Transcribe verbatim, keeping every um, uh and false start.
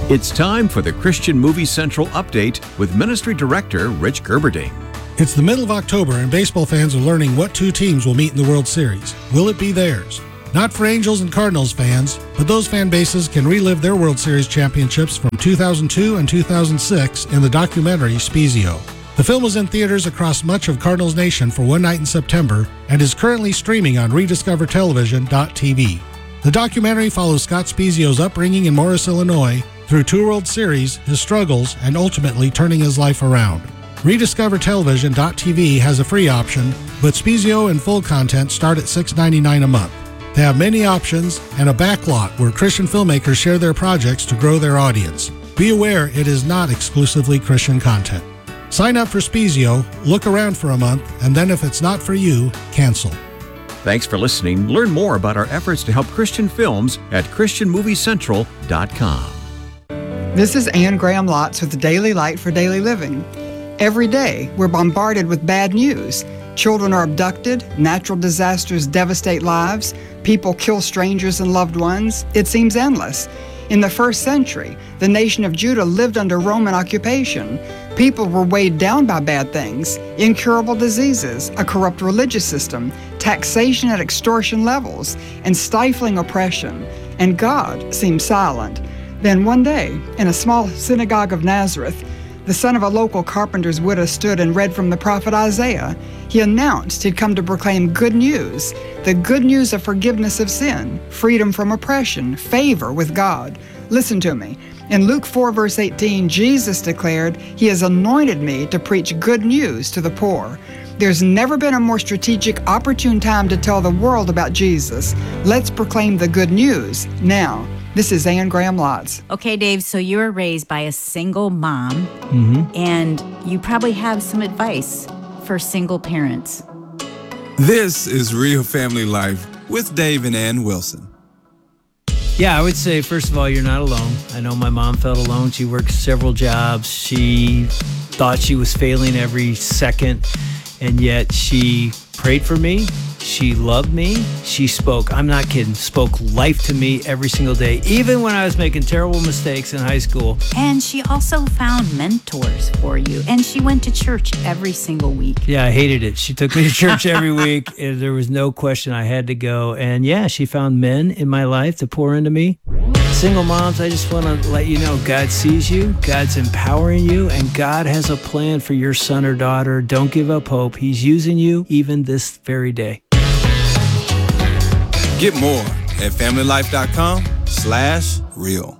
It's time for the Christian Movie Central Update with Ministry Director Rich Gerberding. It's the middle of October and baseball fans are learning what two teams will meet in the World Series. Will it be theirs? Not for Angels and Cardinals fans, but those fan bases can relive their World Series championships from two thousand two and two thousand six in the documentary Spezio. The film was in theaters across much of Cardinals Nation for one night in September and is currently streaming on rediscover television dot t v. The documentary follows Scott Spezio's upbringing in Morris, Illinois, through two World Series, his struggles, and ultimately turning his life around. rediscover television dot t v has a free option, but Spezio and full content start at six dollars and ninety-nine cents a month. They have many options and a backlot where Christian filmmakers share their projects to grow their audience. Be aware it is not exclusively Christian content. Sign up for Spezio, look around for a month, and then if it's not for you, cancel. Thanks for listening. Learn more about our efforts to help Christian films at christian movie central dot com. This is Ann Graham Lotz with the Daily Light for Daily Living. Every day, we're bombarded with bad news. Children are abducted, natural disasters devastate lives, people kill strangers and loved ones. It seems endless. In the first century, the nation of Judah lived under Roman occupation. People were weighed down by bad things, incurable diseases, a corrupt religious system, taxation at extortion levels, and stifling oppression. And God seemed silent. Then one day, in a small synagogue of Nazareth, the son of a local carpenter's widow stood and read from the prophet Isaiah. He announced he'd come to proclaim good news, the good news of forgiveness of sin, freedom from oppression, favor with God. Listen to me. In Luke four, verse eighteen, Jesus declared, "He has anointed me to preach good news to the poor." There's never been a more strategic, opportune time to tell the world about Jesus. Let's proclaim the good news now. This is Ann Graham Lotz. Okay, Dave, so you were raised by a single mom, Mm-hmm. and you probably have some advice for single parents. This is Real Family Life with Dave and Ann Wilson. Yeah, I would say, first of all, you're not alone. I know my mom felt alone. She worked several jobs. She thought she was failing every second, and yet she prayed for me. She loved me. She spoke, I'm not kidding, spoke life to me every single day, even when I was making terrible mistakes in high school. And she also found mentors for you, and she went to church every single week. Yeah, I hated it. She took me to church every week, and there was no question I had to go. And yeah, she found men in my life to pour into me. Single moms, I just want to let you know God sees you, God's empowering you, and God has a plan for your son or daughter. Don't give up hope. He's using you even this very day. Get more at family life dot com slash real.